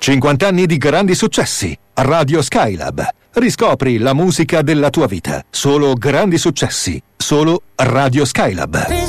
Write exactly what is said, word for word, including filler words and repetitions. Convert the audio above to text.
cinquanta anni di grandi successi. Radio Skylab. Riscopri la musica della tua vita. Solo grandi successi. Solo Radio Skylab.